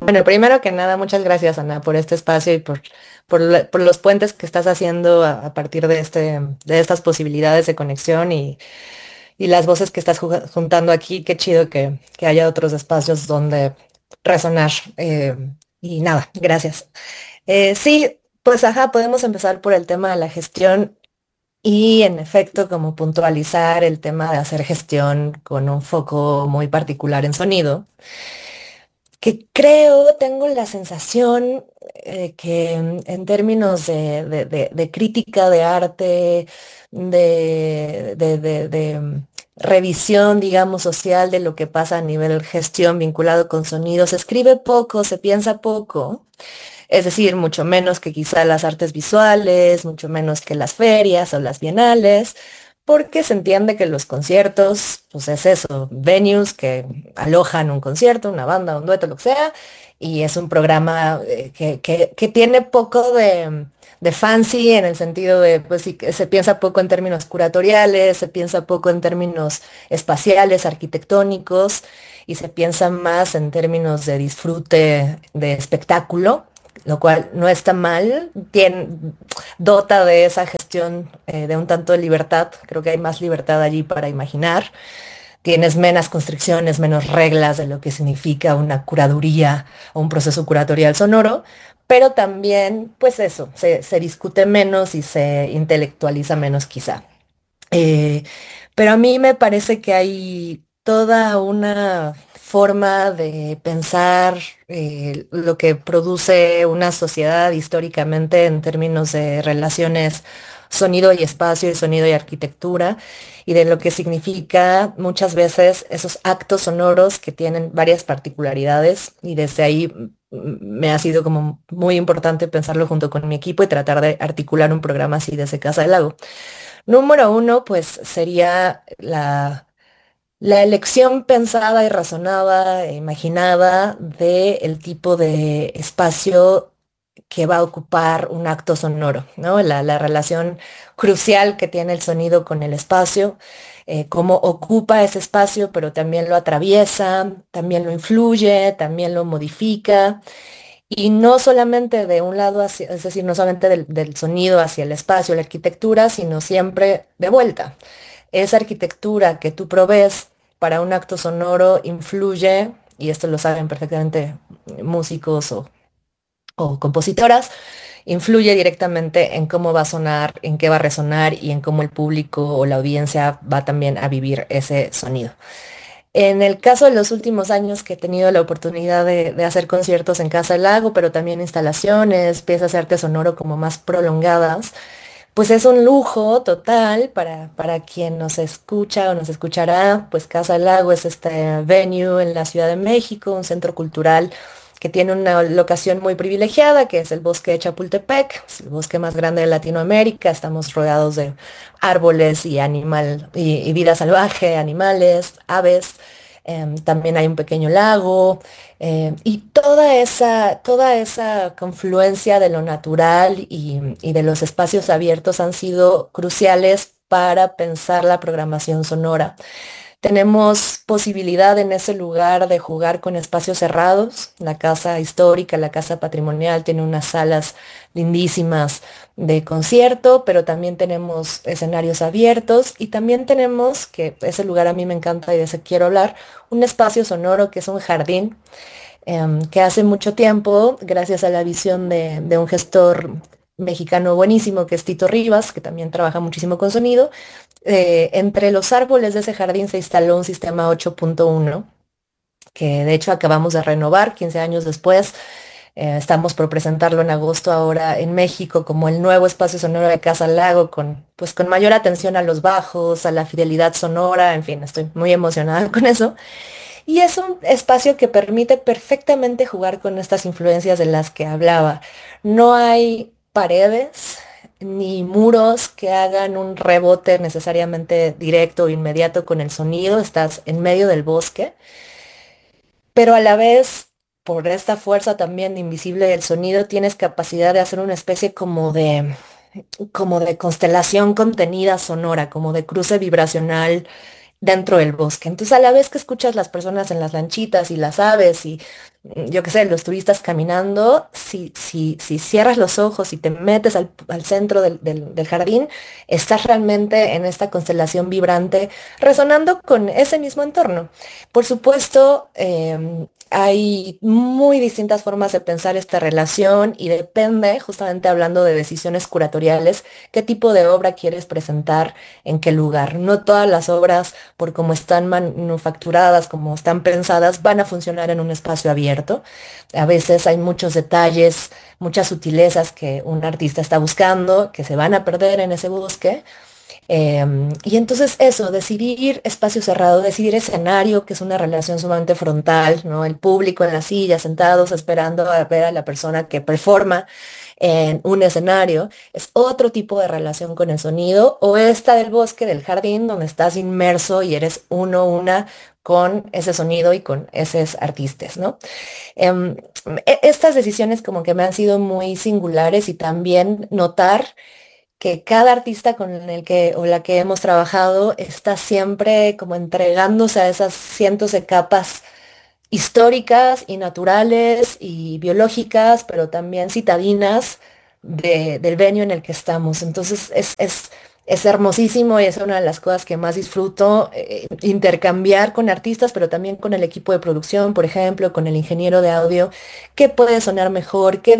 Bueno, primero que nada, muchas gracias, Ana, por este espacio y por los puentes que estás haciendo a partir de estas posibilidades de conexión y las voces que estás juntando aquí. Qué chido que haya otros espacios donde resonar. Y nada, gracias. Sí, pues ajá, podemos empezar por el tema de la gestión y en efecto, como puntualizar el tema de hacer gestión con un foco muy particular en sonido, que creo, tengo la sensación que en términos de crítica de arte, revisión, digamos, social de lo que pasa a nivel gestión vinculado con sonido, se escribe poco, se piensa poco. Es decir, mucho menos que quizá las artes visuales, mucho menos que las ferias o las bienales, porque se entiende que los conciertos, pues es eso, venues que alojan un concierto, una banda, un dueto, lo que sea, y es un programa que tiene poco de fancy en el sentido de, pues sí, que se piensa poco en términos curatoriales, se piensa poco en términos espaciales, arquitectónicos, y se piensa más en términos de disfrute, de espectáculo, lo cual no está mal, dota de esa gestión de un tanto de libertad. Creo que hay más libertad allí para imaginar. Tienes menos constricciones, menos reglas de lo que significa una curaduría o un proceso curatorial sonoro, pero también, pues eso, se discute menos y se intelectualiza menos quizá. Eh, pero a mí me parece que hay toda una forma de pensar lo que produce una sociedad históricamente en términos de relaciones sonido y espacio y sonido y arquitectura y de lo que significa muchas veces esos actos sonoros que tienen varias particularidades y desde ahí me ha sido como muy importante pensarlo junto con mi equipo y tratar de articular un programa así desde Casa del Lago. Número uno, pues sería la elección pensada y razonada e imaginada del tipo de espacio que va a ocupar un acto sonoro, ¿no? La relación crucial que tiene el sonido con el espacio, cómo ocupa ese espacio, pero también lo atraviesa, también lo influye, también lo modifica. Y no solamente de un lado hacia, es decir, no solamente del sonido hacia el espacio, la arquitectura, sino siempre de vuelta. Esa arquitectura que tú provees para un acto sonoro influye, y esto lo saben perfectamente músicos o compositoras, influye directamente en cómo va a sonar, en qué va a resonar y en cómo el público o la audiencia va también a vivir ese sonido. En el caso de los últimos años que he tenido la oportunidad de hacer conciertos en Casa del Lago, pero también instalaciones, piezas de arte sonoro como más prolongadas, pues es un lujo total para quien nos escucha o nos escuchará. Pues Casa del Lago es este venue en la Ciudad de México, un centro cultural que tiene una locación muy privilegiada, que es el bosque de Chapultepec, es el bosque más grande de Latinoamérica. Estamos rodeados de árboles y vida salvaje, animales, aves. También hay un pequeño lago y toda esa confluencia de lo natural y de los espacios abiertos han sido cruciales para pensar la programación sonora. Tenemos posibilidad en ese lugar de jugar con espacios cerrados. La casa histórica, la casa patrimonial tiene unas salas lindísimas de concierto, pero también tenemos escenarios abiertos y también tenemos, que ese lugar a mí me encanta y de ese quiero hablar, un espacio sonoro que es un jardín que hace mucho tiempo, gracias a la visión de un gestor mexicano buenísimo que es Tito Rivas, que también trabaja muchísimo con sonido, entre los árboles de ese jardín se instaló un sistema 8.1 que de hecho acabamos de renovar 15 años después. Estamos por presentarlo en agosto ahora en México como el nuevo espacio sonoro de Casa Lago pues, con mayor atención a los bajos, a la fidelidad sonora, en fin, estoy muy emocionada con eso. Y es un espacio que permite perfectamente jugar con estas influencias de las que hablaba. No hay paredes ni muros que hagan un rebote necesariamente directo o inmediato con el sonido. Estás en medio del bosque, pero a la vez, por esta fuerza también invisible del sonido, tienes capacidad de hacer una especie como de constelación contenida sonora, como de cruce vibracional dentro del bosque. Entonces, a la vez que escuchas las personas en las lanchitas y las aves y yo qué sé, los turistas caminando, si cierras los ojos y te metes al centro del jardín, estás realmente en esta constelación vibrante, resonando con ese mismo entorno. Por supuesto, hay muy distintas formas de pensar esta relación y depende, justamente hablando de decisiones curatoriales, qué tipo de obra quieres presentar, en qué lugar. No todas las obras, por cómo están manufacturadas, como están pensadas, van a funcionar en un espacio abierto. A veces hay muchos detalles, muchas sutilezas que un artista está buscando, que se van a perder en ese bosque. Y entonces eso, decidir espacio cerrado, decidir escenario, que es una relación sumamente frontal, ¿no? El público en la silla, sentados, esperando a ver a la persona que performa en un escenario, es otro tipo de relación con el sonido, o esta del bosque, del jardín, donde estás inmerso y eres uno, una con ese sonido y con esos artistas, ¿no? Em, Estas decisiones como que me han sido muy singulares y también notar que cada artista con el que o la que hemos trabajado está siempre como entregándose a esas cientos de capas históricas y naturales y biológicas, pero también citadinas del venio en el que estamos. Entonces es hermosísimo y es una de las cosas que más disfruto, intercambiar con artistas, pero también con el equipo de producción, por ejemplo, con el ingeniero de audio, qué puede sonar mejor, qué